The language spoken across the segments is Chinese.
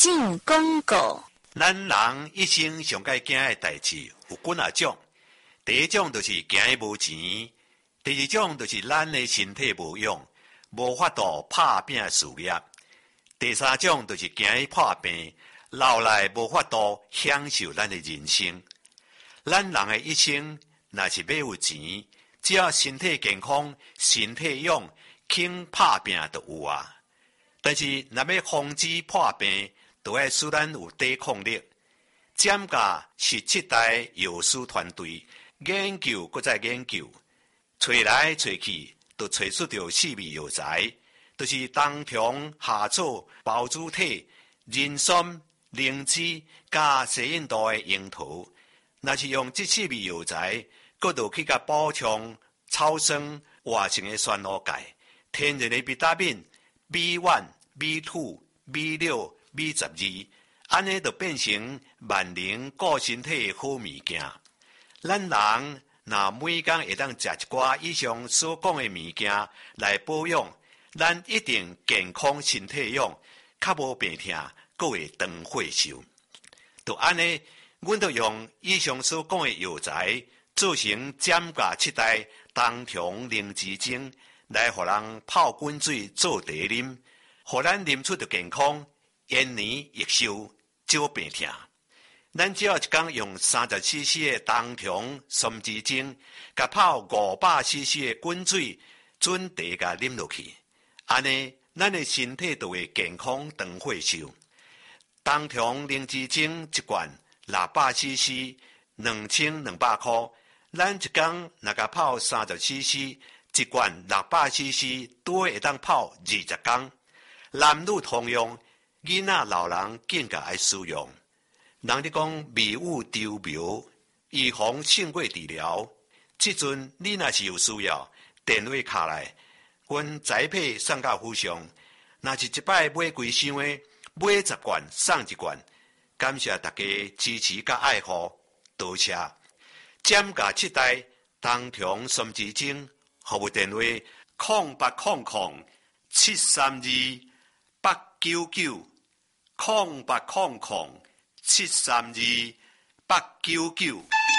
进广告。 咱人一生上该惊的代志有几啊种。第一种就是惊伊无钱，第二种就是咱的身体无用，无法度打拼事业。第三种就是惊伊破病，老来无法度享受咱的人生。咱人的一生，若是要有钱，只要身体健康、身体勇，肯打拼就有啊。但是若要防止破病，就要使咱有抵抗力。占甲17代药师团队研究，搁再研究，找来找去，就找出着4味药材，就是冬虫夏草、包子体、人参、灵芝加西印度的樱桃。若是用这4味药材，搁就去甲补充草酸活性的酸卤钙、天然的维他命 B1、B2、B6、B12，安尼就变成万能顾身体的好物件。咱人若每天会当食一寡以上所讲的物件来保养，咱一定健康身体用，较无病痛，阁会长寿寿。就安尼，阮就用以上所讲的药材做成占甲7代冬虫灵芝精，来互人泡滚水做茶啉，互咱啉出着健康，延年益寿，少病痛。咱只要一天用30cc 的冬虫参枝精，甲泡500cc 的滚水准茶甲啉落去，安尼咱的身体就会健康长寿寿。冬虫灵芝精一罐600cc，2200块。咱一天若甲泡30cc，一罐600cc，多会当泡20天。男女通用，囡仔老人更加爱使用。人咧讲迷雾治苗，预防胜过治疗。即阵你若是有需要，电话卡来，阮宅配送到府上。若是一摆买几箱的，买10罐送1罐。感谢大家支持甲爱护，多谢。占甲7代冬虫参枝精，服务电话0800-732-899。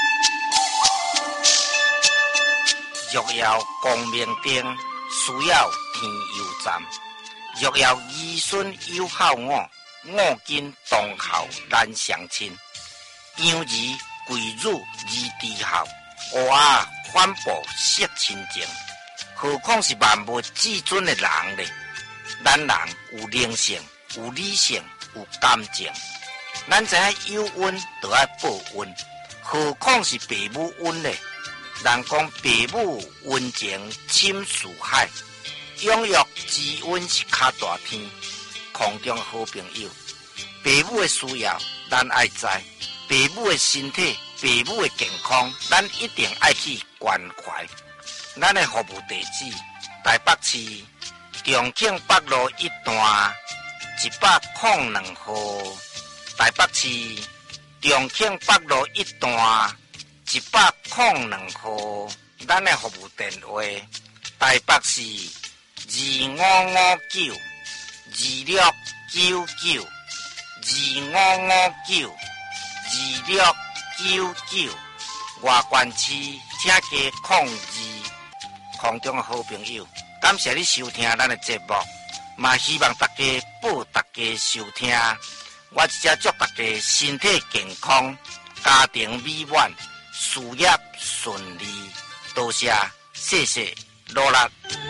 若要光明灯，需要天油站。若要儿孙友好我，五金同校难相亲。养儿贵乳儿之后，娃反哺惜亲情。何况是万物至尊的人呢？咱人有灵性，有理性，有感情。咱知影有温就要报温，何况是父母温呢？人讲父母温情深似海，养育之恩是较大天。空中好朋友，父母的需要咱爱知，父母的身体、父母的健康，咱一定爱去关怀。咱的服务地址：台北市重庆北路1段102号。台北市重庆北路1段102号。咱的服务电话：台北市2559269925592699。外关市请加02。空中好朋友，感谢你收听咱的节目，嘛希望大家报大家收听。我一只祝大家身体健康，家庭美满，事业顺利。多谢，谢谢，努力。